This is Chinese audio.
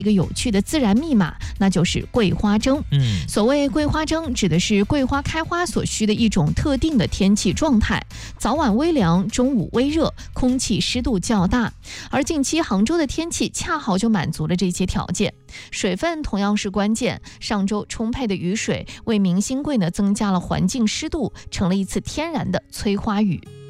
一个有趣的自然密码，那就是桂花蒸。所谓桂花蒸，指的是桂花开花所需的一种特定的天气状态，早晚微凉，中午微热，空气湿度较大。而近期杭州的天气恰好就满足了这些条件，水分同样是关键。上周充沛的雨水为明星桂增加了环境湿度，成了一次天然的催花雨。